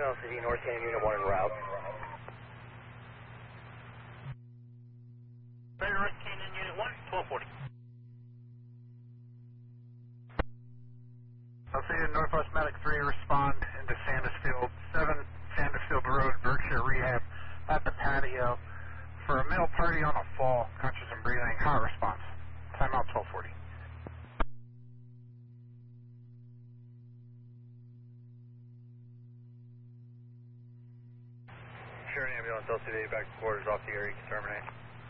LCD North Canyon Unit 1 en route. North Canyon Unit 1, 1240. LCD Northwest Medic 3, respond into Sandusfield, 7 Sandusfield Road, Berkshire Rehab, at the patio for a male party on a fall, conscious and breathing, hot response. Timeout 1240. Sure, ambulance LCD back to quarters off the area, you can terminate.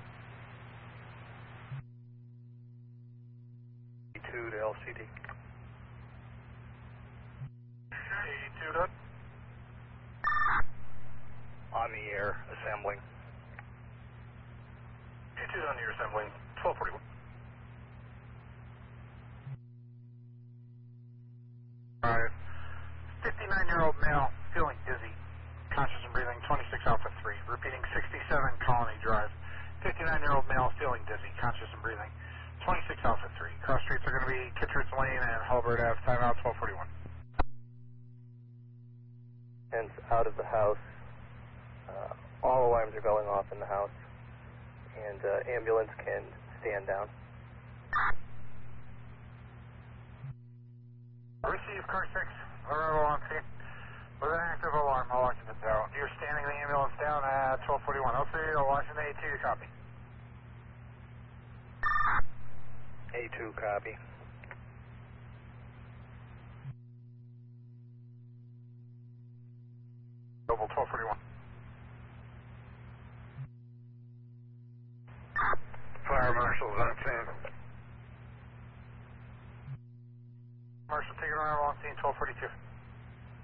E2 to LCD. E2 to On the air, assembling. E2's on the air, assembling, 1241. Alright. 59-year-old male, feeling dizzy, conscious and breathing, 26 Alpha 3. Repeating 67 Colony Drive. 59-year-old male, feeling dizzy, conscious and breathing, 26 Alpha 3. Cross streets are going to be Kittredge Lane and Halbert Ave. Timeout 1241. Hence, out of the house. All alarms are going off in the house. And ambulance can stand down. Receive car 6, arrival on scene. With an active alarm, all occupants out. You're standing the ambulance down at 1241. LCD to Washington A2, copy. A2, copy. Double 1241. Fire marshal's on scene. Marshal, take it on arrival on scene 1242.